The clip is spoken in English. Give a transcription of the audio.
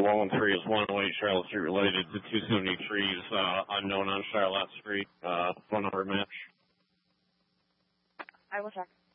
113 is 108 Charlotte Street related to 273 is unknown on Charlotte Street. Phone number match. I will check.